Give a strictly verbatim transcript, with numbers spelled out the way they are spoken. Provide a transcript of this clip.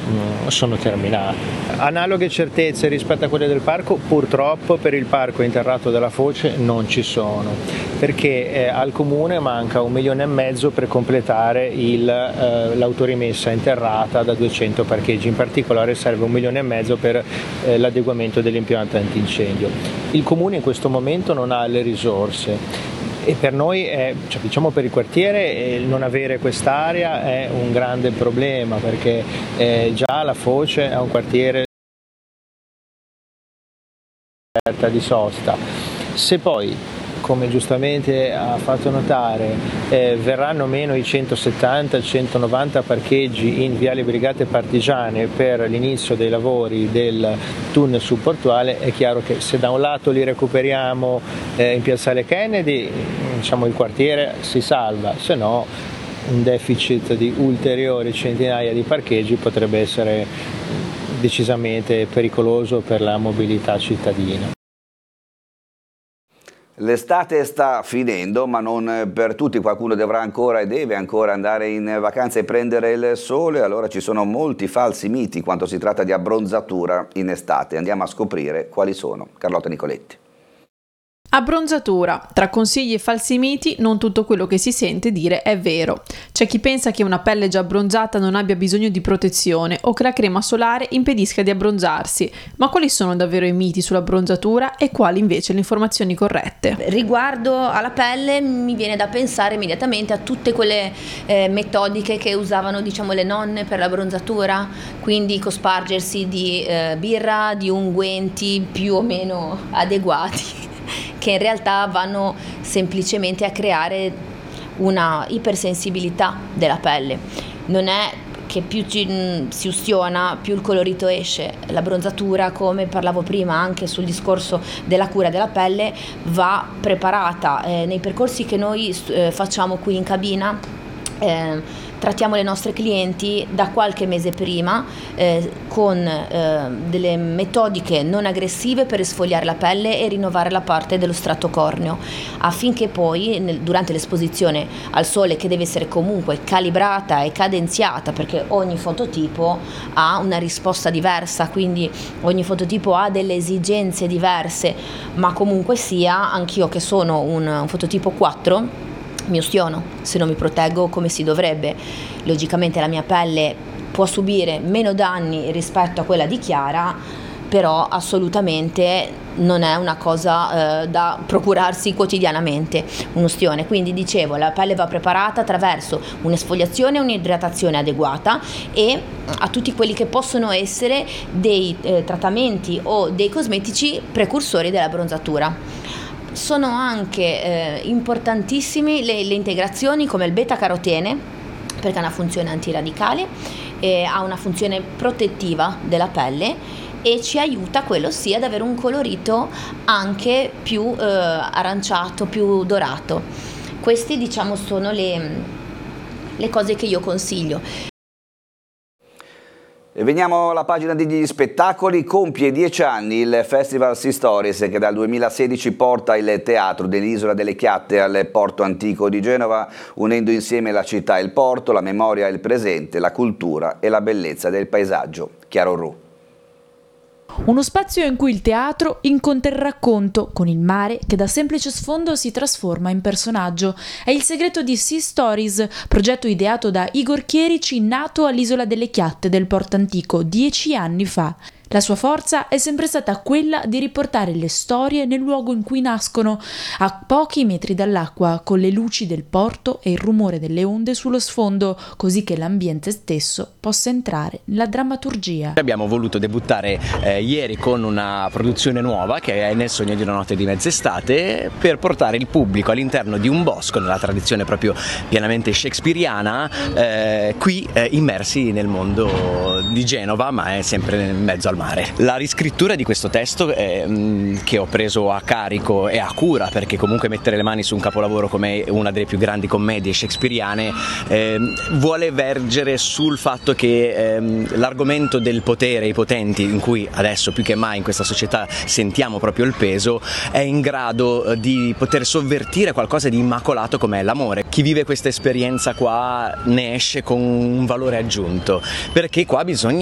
mh, sono terminate. Analoghe certezze rispetto a quelle del parco purtroppo per il parco interrato della Foce non ci sono, perché eh, al comune manca un milione e mezzo per completare il, eh, l'autorimessa interrata da duecento parcheggi, in particolare serve un milione e mezzo per eh, l'adeguamento dell'impianto antincendio. Il comune in questo momento non ha le risorse. E per noi, è, cioè diciamo per il quartiere, eh, non avere quest'area è un grande problema, perché eh, già la Foce è un quartiere di sosta. Se poi, come giustamente ha fatto notare, eh, verranno meno i centosettanta centonovanta parcheggi in Viale Brigate Partigiane per l'inizio dei lavori del tunnel subportuale, è chiaro che se da un lato li recuperiamo eh, in Piazzale Kennedy, diciamo il quartiere si salva, se no un deficit di ulteriori centinaia di parcheggi potrebbe essere decisamente pericoloso per la mobilità cittadina. L'estate sta finendo, ma non per tutti, qualcuno dovrà ancora e deve ancora andare in vacanza e prendere il sole, allora ci sono molti falsi miti quando si tratta di abbronzatura in estate. Andiamo a scoprire quali sono. Carlotta Nicoletti. Abbronzatura. Tra consigli e falsi miti, non tutto quello che si sente dire è vero. C'è chi pensa che una pelle già abbronzata non abbia bisogno di protezione o che la crema solare impedisca di abbronzarsi. Ma quali sono davvero i miti sull'abbronzatura e quali invece le informazioni corrette? Riguardo alla pelle mi viene da pensare immediatamente a tutte quelle eh, metodiche che usavano, diciamo, le nonne per l'abbronzatura, quindi cospargersi di eh, birra, di unguenti più o meno adeguati, che in realtà vanno semplicemente a creare una ipersensibilità della pelle. Non è che più ci, si ustiona, più il colorito esce. L'abbronzatura, come parlavo prima anche sul discorso della cura della pelle, va preparata. Eh, nei percorsi che noi eh, facciamo qui in cabina, eh, trattiamo le nostre clienti da qualche mese prima eh, con eh, delle metodiche non aggressive per esfoliare la pelle e rinnovare la parte dello strato corneo, affinché poi nel, durante l'esposizione al sole, che deve essere comunque calibrata e cadenziata, perché ogni fototipo ha una risposta diversa, quindi ogni fototipo ha delle esigenze diverse, ma comunque sia, anch'io che sono un, un fototipo quattro, mi ustiono se non mi proteggo come si dovrebbe. Logicamente la mia pelle può subire meno danni rispetto a quella di Chiara, però assolutamente non è una cosa eh, da procurarsi quotidianamente, un ustione. Quindi dicevo, la pelle va preparata attraverso un'esfoliazione e un'idratazione adeguata, e a tutti quelli che possono essere dei eh, trattamenti o dei cosmetici precursori della bronzatura. Sono anche eh, importantissimi le, le integrazioni come il beta-carotene, perché ha una funzione antiradicale, eh, ha una funzione protettiva della pelle e ci aiuta, quello sì, ad avere un colorito anche più eh, aranciato, più dorato. Queste, diciamo, sono le, le cose che io consiglio. E veniamo alla pagina degli spettacoli. Compie dieci anni il Festival Sea Stories, che dal duemilasedici porta il teatro dell'Isola delle Chiatte al porto antico di Genova, unendo insieme la città e il porto, la memoria e il presente, la cultura e la bellezza del paesaggio. Chiaro Ru. Uno spazio in cui il teatro incontra il racconto, con il mare che da semplice sfondo si trasforma in personaggio. È il segreto di Sea Stories, progetto ideato da Igor Chierici, nato all'Isola delle Chiatte del Porto Antico dieci anni fa. La sua forza è sempre stata quella di riportare le storie nel luogo in cui nascono, a pochi metri dall'acqua, con le luci del porto e il rumore delle onde sullo sfondo, così che l'ambiente stesso possa entrare nella drammaturgia. Abbiamo voluto debuttare eh, ieri con una produzione nuova, che è Nel sogno di una notte di mezz'estate, per portare il pubblico all'interno di un bosco, nella tradizione proprio pienamente shakespeariana, eh, qui eh, immersi nel mondo di Genova, ma è sempre in mezzo al mare. La riscrittura di questo testo eh, che ho preso a carico e a cura, perché comunque mettere le mani su un capolavoro come una delle più grandi commedie shakespeariane eh, vuole vergere sul fatto che eh, l'argomento del potere, i potenti, in cui adesso più che mai in questa società sentiamo proprio il peso, è in grado di poter sovvertire qualcosa di immacolato come è l'amore. Chi vive questa esperienza qua ne esce con un valore aggiunto, perché qua bisogna